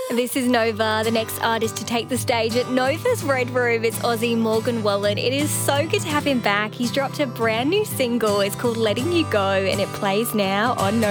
This is Nova, the next artist to take the stage at Nova's Red Room. It's Aussie Morgan Wallen. It is so good to have him back. He's dropped a brand new single. It's called Letting You Go, and it plays now on Nova.